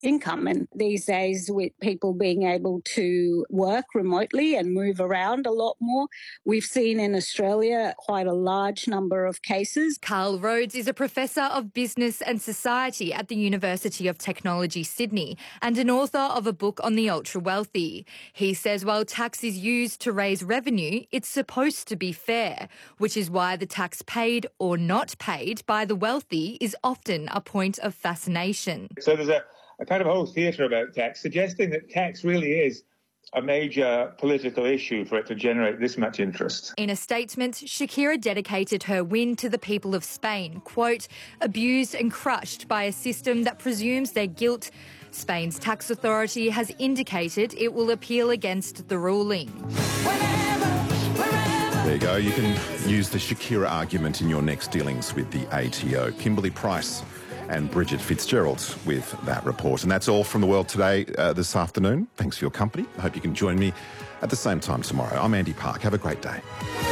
income. And these days, with people being able to work remotely and move around a lot more, we've seen in Australia quite a large number of cases. Carl Rhodes is a professor of business and society at the University of Technology, Sydney, and an author of a book on the ultra-wealthy. He says while tax is used to raise revenue, it's supposed to be fair, which is why the tax paid or not paid by the wealthy is often a point of fascination. So there's a kind of whole theatre about tax, suggesting that tax really is a major political issue for it to generate this much interest. In a statement, Shakira dedicated her win to the people of Spain, quote, abused and crushed by a system that presumes their guilt. Spain's tax authority has indicated it will appeal against the ruling. There you go. You can use the Shakira argument in your next dealings with the ATO. Kimberly Price and Bridget Fitzgerald with that report. And that's all from The World Today this afternoon. Thanks for your company. I hope you can join me at the same time tomorrow. I'm Andy Park. Have a great day.